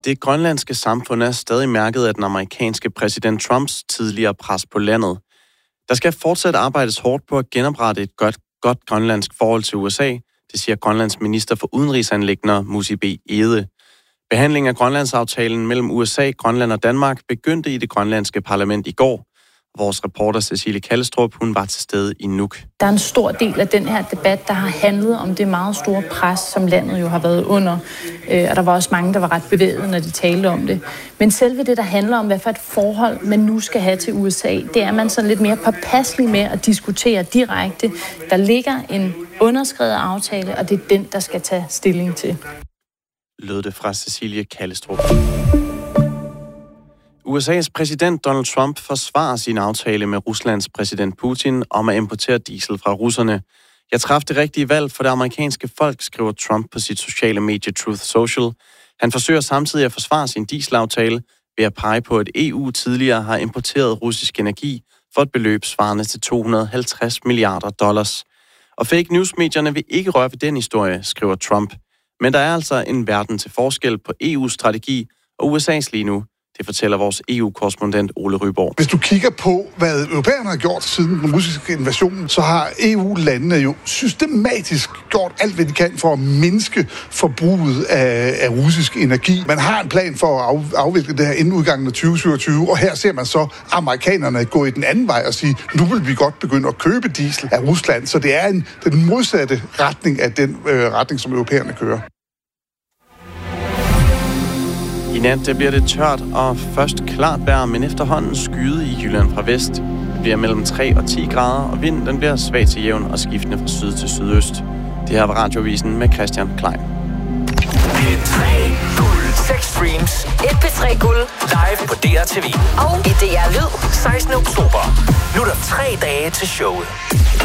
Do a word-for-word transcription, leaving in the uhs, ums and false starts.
Det grønlandske samfund er stadig mærket af den amerikanske præsident Trumps tidligere pres på landet. Der skal fortsat arbejdes hårdt på at genoprette et godt, godt grønlandsk forhold til U S A, det siger Grønlands minister for udenrigsanliggender Musi B. Egede. Behandlingen af Grønlandsaftalen mellem U S A, Grønland og Danmark begyndte i det grønlandske parlament i går. Vores reporter Cecilie Kallestrup, hun var til stede i Nuuk. Der er en stor del af den her debat, der har handlet om det meget store pres, som landet jo har været under. Og der var også mange, der var ret bevæget, når de talte om det. Men selve det, der handler om, hvad for et forhold man nu skal have til U S A, det er man sådan lidt mere påpasselig med at diskutere direkte. Der ligger en underskrevet aftale, og det er den, der skal tage stilling til. Lød det fra Cecilie Kallestrup. U S A's præsident Donald Trump forsvarer sin aftale med Ruslands præsident Putin om at importere diesel fra russerne. Jeg traf det rigtige valg for det amerikanske folk, skriver Trump på sit sociale medie Truth Social. Han forsøger samtidig at forsvare sin dieselaftale ved at pege på, at E U tidligere har importeret russisk energi for et beløb svarende til to hundrede og halvtreds milliarder dollars. Og fake news-medierne vil ikke røre ved den historie, skriver Trump. Men der er altså en verden til forskel på E U's strategi og U S A's lige nu. Det fortæller vores E U-korrespondent Ole Ryborg. Hvis du kigger på, hvad europæerne har gjort siden den russiske invasion, så har E U-landene jo systematisk gjort alt, hvad de kan for at mindske forbruget af, af russisk energi. Man har en plan for at af, afvikle det her inden udgangen af tyve syvogtyve, og her ser man så amerikanerne gå i den anden vej og sige, nu vil vi godt begynde at købe diesel af Rusland. Så det er en, den modsatte retning af den øh, retning, som europæerne kører. I nat det bliver det tørt og først klart vejr, men efterhånden skyet i Jylland fra vest. Det bliver mellem tre og ti grader, og vinden den bliver svag til jævn og skiftende fra syd til sydøst. Det her var Radioavisen med Christian Klein. P tre Guld. seks streams. Et P tre Guld. Live på D R T V. Og i D R Lyd. sekstende oktober. Nu er der tre dage til showet.